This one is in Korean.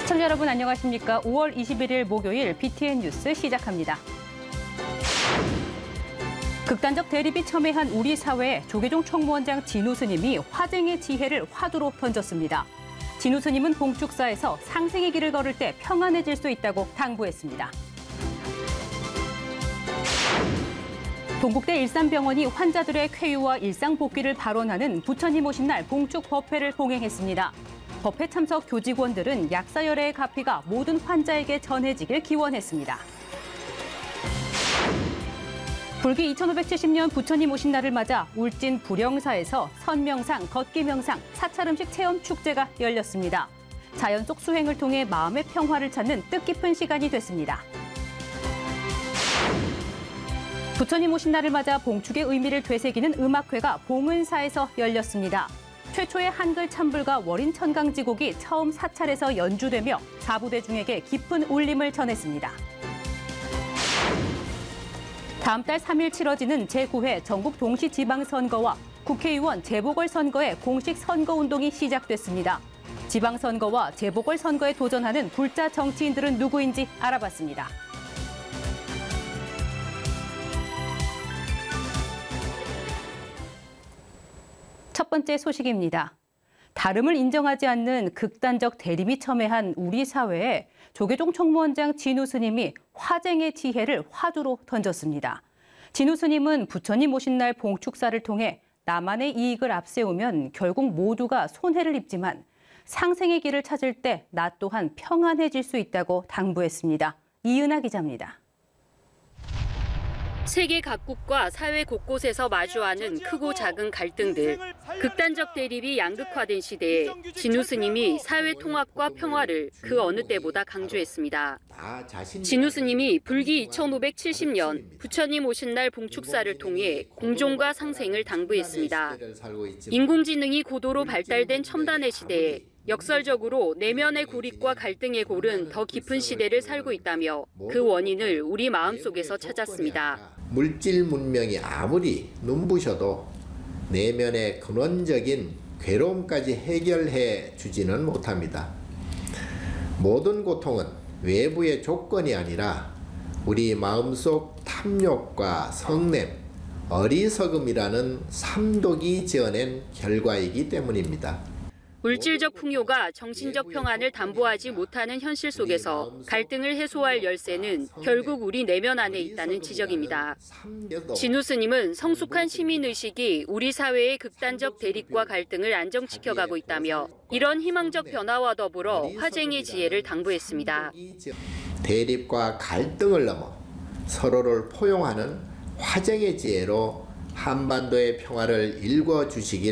시청자 여러분 안녕하십니까? 5월 21일 목요일 BTN 뉴스 시작합니다. 극단적 대립이 첨예한 우리 사회에 조계종 총무원장 진우 스님이 화쟁의 지혜를 화두로 던졌습니다. 진우 스님은 봉축사에서 상생의 길을 걸을 때 평안해질 수 있다고 당부했습니다. 동국대 일산병원이 환자들의 쾌유와 일상 복귀를 발원하는 부처님 오신 날 봉축 법회를 봉행했습니다. 법회 참석 교직원들은 약사열애의 가피가 모든 환자에게 전해지길 기원했습니다. 불기 2570년 부처님 오신 날을 맞아 울진 불영사에서 선명상, 걷기명상, 사찰음식 체험 축제가 열렸습니다. 자연 속 수행을 통해 마음의 평화를 찾는 뜻깊은 시간이 됐습니다. 부처님 오신 날을 맞아 봉축의 의미를 되새기는 음악회가 봉은사에서 열렸습니다. 최초의 한글 찬불과 월인 천강지곡이 처음 사찰에서 연주되며 사부대중에게 깊은 울림을 전했습니다. 다음 달 3일 치러지는 제9회 전국 동시지방선거와 국회의원 재보궐선거의 공식 선거운동이 시작됐습니다. 지방선거와 재보궐선거에 도전하는 불자 정치인들은 누구인지 알아봤습니다. 첫 번째 소식입니다. 다름을 인정하지 않는 극단적 대립이 첨예한 우리 사회에 조계종 총무원장 진우 스님이 화쟁의 지혜를 화두로 던졌습니다. 진우 스님은 부처님 오신 날 봉축사를 통해 나만의 이익을 앞세우면 결국 모두가 손해를 입지만 상생의 길을 찾을 때 나 또한 평안해질 수 있다고 당부했습니다. 이은하 기자입니다. 세계 각국과 사회 곳곳에서 마주하는 크고 작은 갈등들, 극단적 대립이 양극화된 시대에 진우 스님이 사회 통합과 평화를 그 어느 때보다 강조했습니다. 진우 스님이 불기 2570년 부처님 오신 날 봉축사를 통해 공존과 상생을 당부했습니다. 인공지능이 고도로 발달된 첨단의 시대에 역설적으로 내면의 고립과 갈등의 골은 더 깊은 시대를 살고 있다며 그 원인을 우리 마음속에서 찾았습니다. 물질 문명이 아무리 눈부셔도 내면의 근원적인 괴로움까지 해결해 주지는 못합니다. 모든 고통은 외부의 조건이 아니라 우리 마음속 탐욕과 성냄, 어리석음이라는 삼독이 지어낸 결과이기 때문입니다. 물질적 풍요가 정신적 평안을 담보하지 못하는 현실 속에서 갈등을 해소할 열쇠는 결국 우리 내면 안에 있다는 지적입니다. 진우 스님은 성숙한 시민의식이 우리 사회의 극단적 대립과 갈등을 안정시켜가고 있다며 이런 희망적 변화와 더불어 화쟁의 지혜를 당부했습니다. 대립과 갈등을 넘어 서로를 포용하는 화쟁의 지혜로 한반도의 평화를 일궈주시길